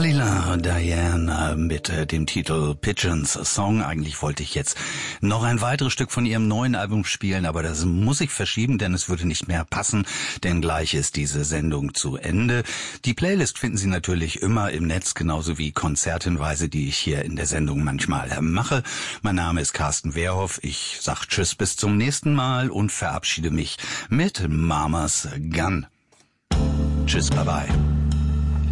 Dalila Diana mit dem Titel Pigeons Song. Eigentlich wollte ich jetzt noch ein weiteres Stück von ihrem neuen Album spielen, aber das muss ich verschieben, denn es würde nicht mehr passen, denn gleich ist diese Sendung zu Ende. Die Playlist finden Sie natürlich immer im Netz, genauso wie Konzerthinweise, die ich hier in der Sendung manchmal mache. Mein Name ist Carsten Wehrhoff. Ich sag Tschüss bis zum nächsten Mal und verabschiede mich mit Mama's Gun. Tschüss, bye bye.